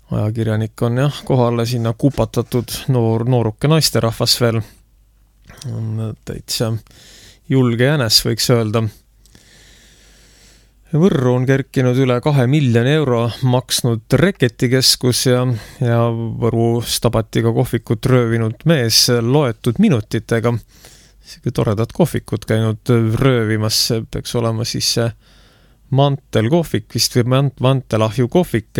ajakirjanik on kohale sinna kupatatud nooruke naisterahvas veel. On täitsa julge jänes, võiks öelda. Võrru on kerkinud üle 2 miljoni euro maksnud reketikeskus ja Võrus tabati ka kohvikut röövinud mees loetud minutitega. Isegi toredad kohvikut käinud röövimas, peaks olema siis see mantelkohvik vist või mantelahju kohvik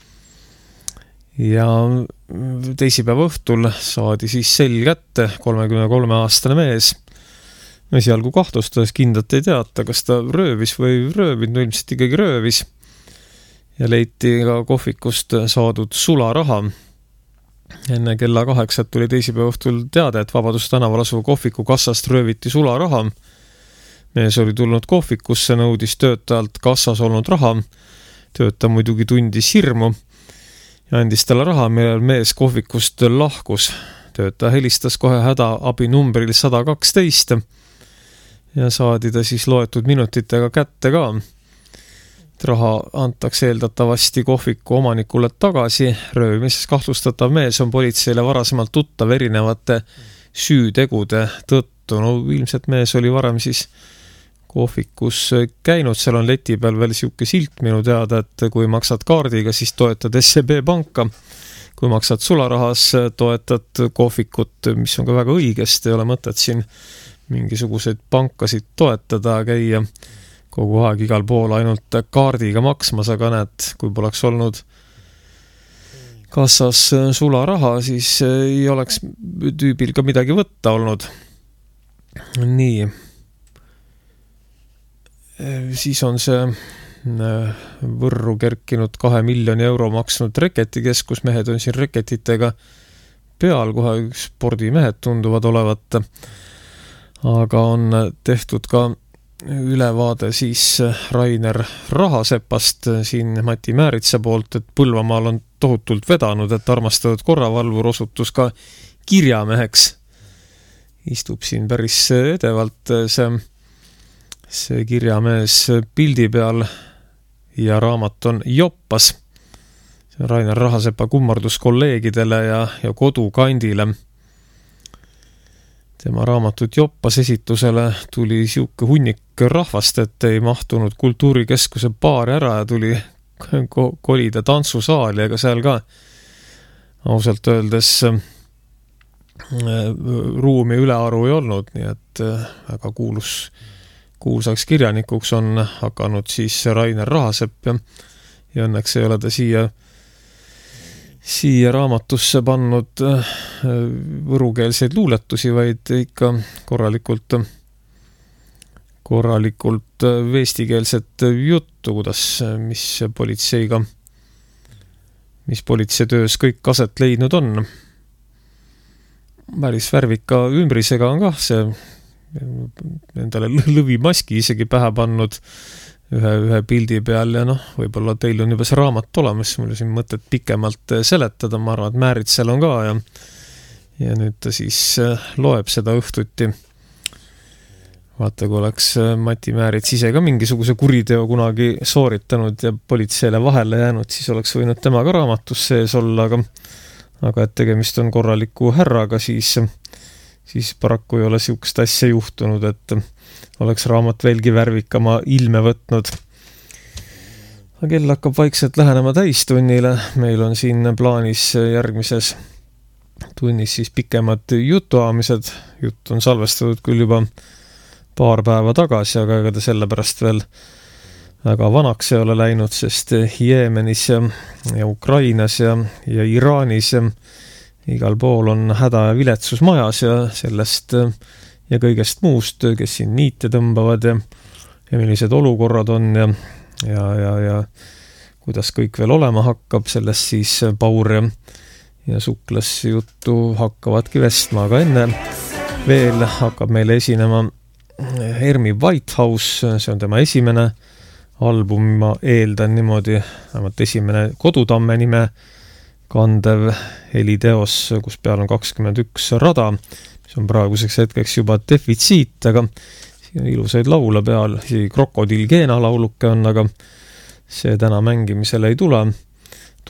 ja teisipäeva õhtul saadi siis sel kätte 33-aastane mees. Esialgu kahtlustades kindlalt ei teata, kas ta röövis või röövid, no ilmselt ikkagi röövis ja leiti ka kohvikust saadud sularaha. Enne kella 8 tuli teisipäeva õhtul teada, et Vabaduse tänaval asuva kohviku kassast rööviti sularaha. Mees oli tulnud kohvikusse, nõudis töötajalt kassas olnud raha. Töötaja muidugi tundis hirmu ja andis talle raha, millel mees kohvikust lahkus. Töötaja helistas kohe hädaabi numbril 112 ja saadi ta siis loetud minutitega kätte ka. Raha antakse eeldatavasti kohviku omanikule tagasi. Röövimises kahtlustatav mees on politseile varasemalt tuttav erinevate süütegude tõttu. No ilmselt mees oli varem siis kohvikus käinud, seal on leti peal veel siuke silt minu teada, et kui maksad kaardiga, siis toetad SEB panka. Kui maksad sularahas, toetad kohvikut, mis on ka väga õigesti, ei ole mõtet siin mingisuguseid pankasid toetada, käia kogu aeg igal pool ainult kaardiga maksmas, aga näed, kui poleks olnud kassas sularaha, siis ei oleks tüübil ka midagi võtta olnud. Nii. Siis on see Võrru kerkinud 2 miljoni euro maksnud reketikeskus. Mehed on siin reketitega peal, kohe spordimehed tunduvad olevat. Aga on tehtud ka ülevaade siis Rainer Rahasepast siin Mati Määritsa poolt, et Põlvamaal on tohutult vedanud, et armastatud korravalvur osutus ka kirjameheks. Istub siin päris edevalt see kirjamees pildi peal ja raamat on Joppas. See on Rainer Rahasepa kummardus kolleegidele ja kodukandile. Tema raamatut Joppas esitusele tuli siuke hunnik rahvast, et ei mahtunud kultuurikeskuse baari ära ja tuli kolida tantsusaali, aga seal ka ausalt öeldes ruumi ülearu ei olnud, nii et väga kuulsaks kirjanikuks on hakanud siis Rainer Rahasepp ja õnneks ei ole ta siia raamatusse pannud võrukeelseid luuletusi, vaid ikka korralikult eestikeelset juttu, mis politseitöös kõik aset leidnud on. Päris värvika ümbrisega on kah see endale lõvimaski isegi pähe pannud ühe pildi peal ja võib-olla teil on juba see raamat olemas, mul siin mõtet pikemalt seletada, ma arvan, et Määritsel on ka ja nüüd ta siis loeb seda õhtuti. Vaata, kui oleks Mati Määrits ise ka mingisuguse kuriteo kunagi sooritanud ja politseile vahele jäänud, siis oleks võinud tema ka raamatus sees olla, aga et tegemist on korraliku härraga, siis paraku ei ole siukest asja juhtunud, et oleks raamat veelgi värvikama ilme võtnud. Kell hakkab vaikselt lähenema täistunnile. Meil on siin plaanis järgmises tunnis siis pikemad jutuaamised. Jutt on salvestatud küll juba paar päeva tagasi, aga ega ta sellepärast veel väga vanaks ei ole läinud, sest Jeemenis ja Ukrainas ja Iraanis igal pool on häda ja viletsus majas ja sellest ja kõigest muust, kes siin niite tõmbavad ja millised olukorrad on ja kuidas kõik veel olema hakkab, sellest siis Paur ja Suklas juttu hakkavadki vestma, aga enne veel hakkab meile esinema Hermi Whitehouse, see on tema esimene album, ma eeldan niimoodi, vähemalt esimene Kodutamme nime kandev heliteos, kus peal on 21 rada, mis on praeguseks hetkeks juba defitsiit, aga siin on ilusaid laule peal, isegi Krokodill Geena lauluke on, aga see täna mängimisele ei tule.